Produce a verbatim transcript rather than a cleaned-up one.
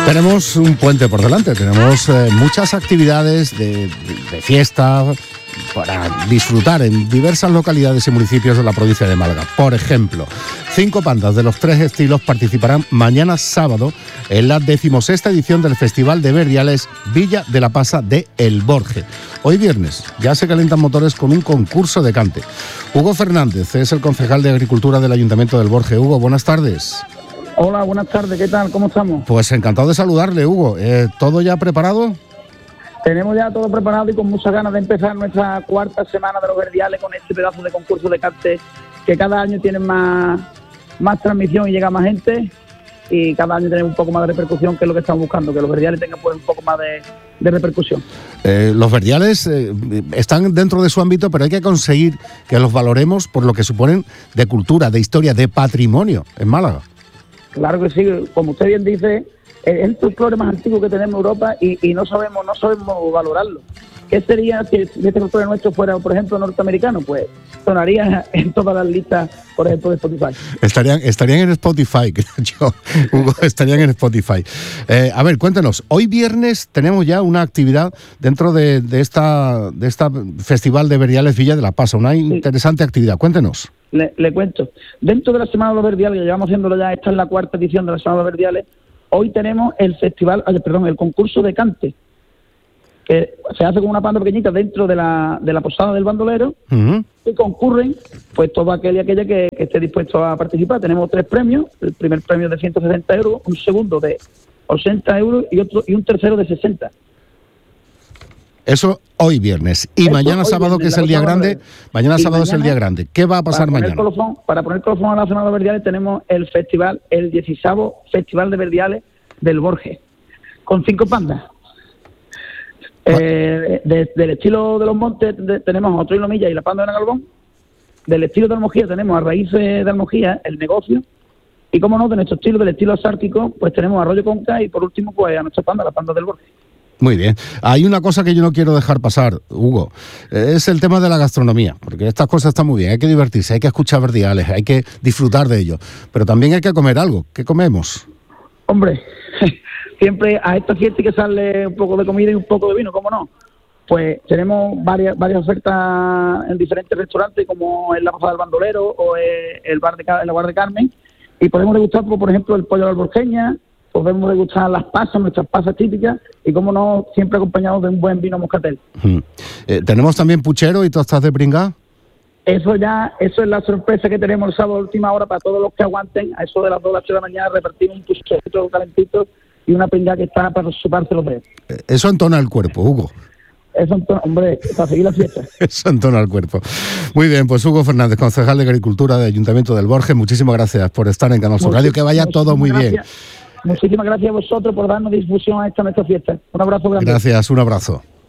Tenemos un puente por delante, tenemos eh, muchas actividades de, de, de fiesta para disfrutar en diversas localidades y municipios de la provincia de Málaga. Por ejemplo, cinco bandas de los tres estilos participarán mañana sábado en la decimosexta edición del Festival de Verdiales Villa de la Pasa de El Borje. Hoy viernes ya se calientan motores con un concurso de cante. Hugo Fernández es el concejal de Agricultura del Ayuntamiento del Borje. Hugo, buenas tardes. Hola, buenas tardes, ¿qué tal? ¿Cómo estamos? Pues encantado de saludarle, Hugo. Eh, ¿Todo ya preparado? Tenemos ya todo preparado y con muchas ganas de empezar nuestra cuarta semana de los Verdiales con este pedazo de concurso de cante que cada año tiene más, más transmisión y llega más gente, y cada año tenemos un poco más de repercusión, que es lo que estamos buscando, que los Verdiales tengan pues un poco más de, de repercusión. Eh, los Verdiales eh, están dentro de su ámbito, pero hay que conseguir que los valoremos por lo que suponen de cultura, de historia, de patrimonio en Málaga. Claro que sí, como usted bien dice, es el folclore más antiguo que tenemos en Europa y, y no sabemos no sabemos valorarlo. ¿Qué sería si este folclore nuestro fuera, por ejemplo, norteamericano? Pues sonaría en todas las listas, por ejemplo, de Spotify. Estarían, estarían en Spotify, creo yo, Hugo, estarían en Spotify. Eh, a ver, cuéntanos, hoy viernes tenemos ya una actividad dentro de, de esta de esta Festival de Verdiales Villa de la Pasa, una sí. interesante actividad. Cuéntenos. Le, le cuento. Dentro de la Semana de los Verdiales, que llevamos haciéndolo ya, esta es la cuarta edición de la Semana de los Verdiales, hoy tenemos el festival, perdón, el concurso de cante, que se hace con una banda pequeñita dentro de la, de la posada del bandolero, uh-huh. y concurren pues todo aquel y aquella que, que esté dispuesto a participar. Tenemos tres premios, el primer premio de ciento sesenta euros, un segundo de ochenta euros y otro y un tercero de sesenta. Eso hoy viernes. Y Eso mañana sábado, viernes, que es el día grande, mañana y sábado mañana, es el día grande. ¿Qué va a pasar para mañana? Colofón, para poner colofón a la Semana de Verdiales tenemos el festival, el dieciséisavo Festival de Verdiales del Borje, con cinco bandas. Eh, de, del estilo de los Montes de, tenemos a Otro Lomilla y la Panda de Nagalbón. Del estilo de Almojía tenemos a Raíces de Almojía, El Negocio. Y como no, de nuestro estilo, del estilo asártico, pues tenemos a Arroyo Conca y por último pues a nuestra Panda, la Panda del Borje. Muy bien. Hay una cosa que yo no quiero dejar pasar, Hugo, es el tema de la gastronomía, porque estas cosas están muy bien, hay que divertirse, hay que escuchar verdiales, hay que disfrutar de ello, pero también hay que comer algo. ¿Qué comemos? Hombre, siempre a esta fiesta que sale un poco de comida y un poco de vino, ¿cómo no? Pues tenemos varias varias ofertas en diferentes restaurantes, como en la Posada del Bandolero o el bar de, el bar de Carmen, y podemos degustar, por ejemplo, el pollo a la alborgeña, podemos degustar las pasas, nuestras pasas típicas, y como no, siempre acompañados de un buen vino moscatel. Hmm. Eh, ¿Tenemos también puchero y tostas de pringá? Eso ya, eso es la sorpresa que tenemos el sábado a última hora para todos los que aguanten. A eso de las dos a las tres de la mañana repartimos un puchero calentito y una pringá que está para chuparse los dedos. Eh, eso entona el cuerpo, Hugo. Eso entona, hombre, para seguir la fiesta. Eso entona el cuerpo. Muy bien, pues Hugo Fernández, concejal de Agricultura del Ayuntamiento del Borje, muchísimas gracias por estar en Canal Sur Radio, que vaya todo muy gracias. bien. Muchísimas gracias a vosotros por darnos difusión a esta nuestra fiesta. Un abrazo grande. Gracias, un abrazo.